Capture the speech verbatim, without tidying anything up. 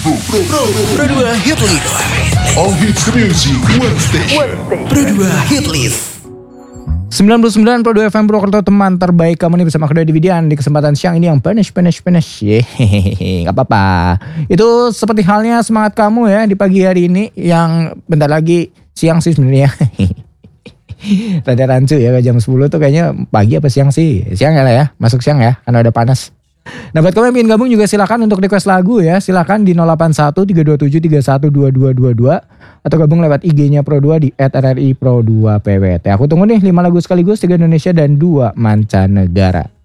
Pro dua Hit List. All hits music, one station. Pro dua Hit List. sembilan puluh sembilan Pro dua F M Purwokerto, teman terbaik kamu nih bersama kedua Dividian di kesempatan siang ini yang penes penes penes. Yehehe, gak apa-apa. Itu seperti halnya semangat kamu ya di pagi hari ini yang bentar lagi siang sih sebenarnya. Rada rancu ya, jam sepuluh tuh kayaknya pagi apa siang sih? Siang ya lah ya, masuk siang ya karena udah panas. Nah buat kamu yang ingin gabung juga silakan untuk request lagu ya. Silakan di nol delapan satu tiga dua tujuh tiga satu dua dua dua dua atau gabung lewat I G-nya Pro dua di et R R I Pro dua P W T. Aku tunggu nih lima lagu sekaligus, tiga Indonesia dan dua mancanegara.